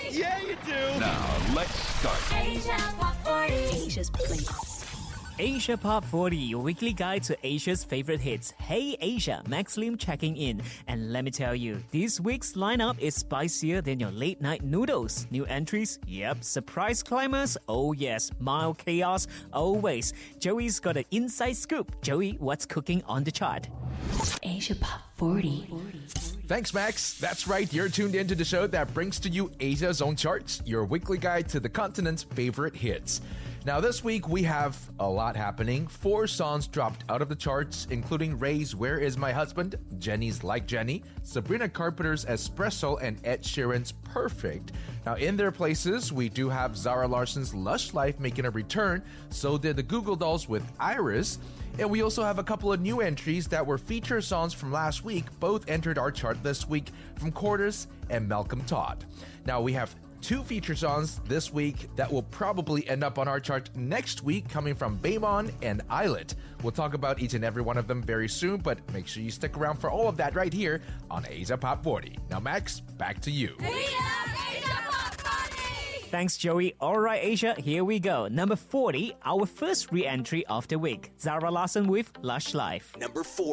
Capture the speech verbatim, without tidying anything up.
Yeah, you do. Now, let's start. Asia Pop forty. Asia's playlist. Asia Pop forty, your weekly guide to Asia's favorite hits. Hey Asia, Max Lim checking in. And let me tell you, this week's lineup is spicier than your late night noodles. New entries? Yep. Surprise climbers? Oh yes. Mild chaos? Always. Joey's got an inside scoop. Joey, what's cooking on the chart? Asia Pop forty. Thanks, Max. That's right. You're tuned into the show that brings to you Asia's own charts, your weekly guide to the continent's favorite hits. Now, this week we have a lot happening. Four songs dropped out of the charts, including Ray's Where Is My Husband, Jenny's Like Jenny, Sabrina Carpenter's Espresso, and Ed Sheeran's Perfect. Now, in their places, we do have Zara Larsson's Lush Life making a return. So did the Google Dolls with Iris. And we also have a couple of new entries that were feature songs from last week. Both entered our chart this week from Quarters and Malcolm Todd. Now, we have two feature songs this week that will probably end up on our chart next week, coming from Baemon and Islet. We'll talk about each and every one of them very soon, but make sure you stick around for all of that right here on Asia Pop forty. Now, Max, back to you. We love Asia Pop forty. Thanks, Joey. All right, Asia, here we go. Number forty, our first re-entry of the week. Zara Larsson with Lush Life. Number four.